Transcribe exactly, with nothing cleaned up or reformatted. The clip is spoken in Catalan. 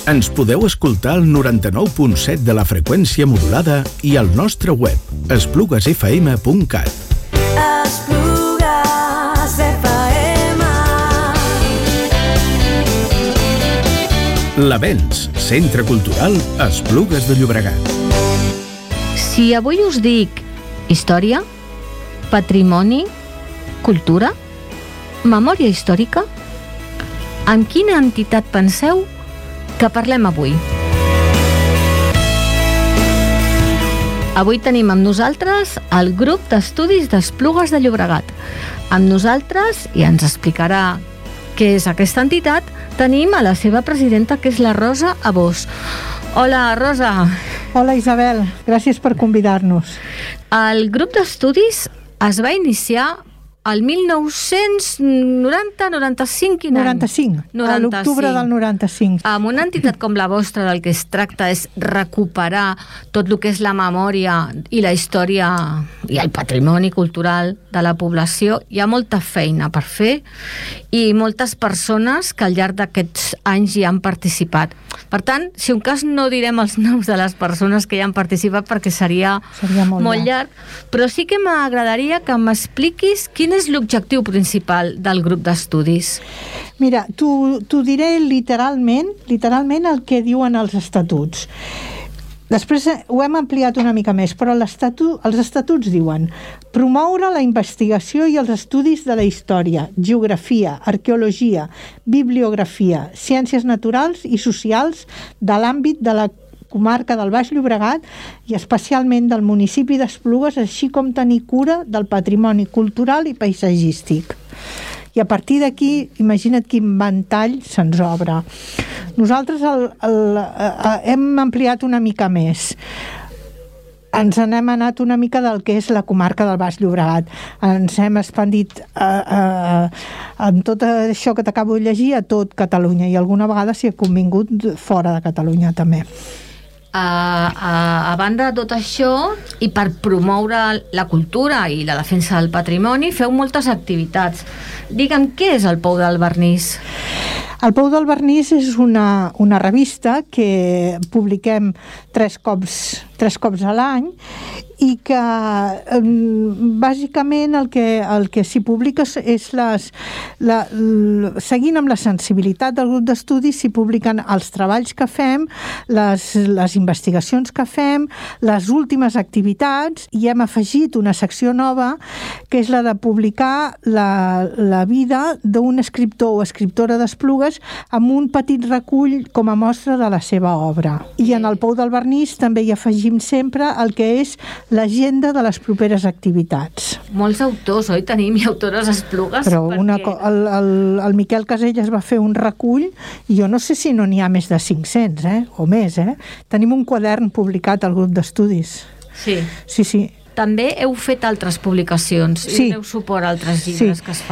Ens podeu escoltar al noranta-nou punt set de la freqüència modulada i al nostre web, esplugues f m punt cat. Esplugues F M. L'Avenç, Centre Cultural Esplugues de Llobregat. Si avui us dic història, patrimoni, cultura, memòria històrica, amb quina entitat penseu que parlem avui? Avui tenim amb nosaltres el grup d'estudis d'Esplugues de Llobregat. Amb nosaltres, i ens explicarà què és aquesta entitat, tenim a la seva presidenta, que és la Rosa Abós. Hola, Rosa. Hola, Isabel. Gràcies per convidar-nos. El grup d'estudis es va iniciar el mil nou-cents noranta noranta-cinc, quin any? noranta-cinc, a l'octubre del noranta-cinc. Amb una entitat com la vostra, del que es tracta és recuperar tot el que és la memòria i la història i el patrimoni cultural de la població. Hi ha molta feina per fer i moltes persones que al llarg d'aquests anys hi han participat. Per tant, si un cas no direm els noms de les persones que hi han participat perquè seria, seria molt, molt llarg, però sí que m'agradaria que m'expliquis quin és l'objectiu principal del grup d'estudis. Mira, t'ho diré literalment, literalment el que diuen els estatuts. Després ho hem ampliat una mica més, però l'estatu, els estatuts diuen promoure la investigació i els estudis de la història, geografia, arqueologia, bibliografia, ciències naturals i socials de l'àmbit de la comarca del Baix Llobregat i especialment del municipi d'Esplugues, així com tenir cura del patrimoni cultural i paisatgístic. I a partir d'aquí, imagina't quin ventall se'ns obre. Nosaltres el, el, el, hem ampliat una mica més. Ens n'hem anat una mica del que és la comarca del Baix Llobregat. Ens hem expandit eh, eh, amb tot això que t'acabo de llegir a tot Catalunya i alguna vegada s'hi ha convingut fora de Catalunya també. A, a, a banda de tot això, i per promoure la cultura i la defensa del patrimoni, feu moltes activitats. Digue'm, què és el Pou del Vernís? El Pou del Vernís és una, una revista que publiquem tres cops, tres cops a l'any i que eh, bàsicament el que, el que s'hi publica és les, la, l, seguint amb la sensibilitat del grup d'estudis s'hi publiquen els treballs que fem, les, les investigacions que fem, les últimes activitats, i hem afegit una secció nova que és la de publicar la, la vida d'un escriptor o escriptora d'Esplugues amb un petit recull com a mostra de la seva obra. I en el Pou del Vernís també hi afegim sempre el que és l'agenda de les properes activitats. Molts autors, oi? Tenim i autores Esplugues. Però perquè... una, el, el, el Miquel Casellas va fer un recull i jo no sé si no n'hi ha més de cinc-cents, eh? O més, eh? Tenim un quadern publicat al grup d'estudis. Sí. Sí, sí. També heu fet altres publicacions sí. i doneu suport a altres llibres sí. que es fan.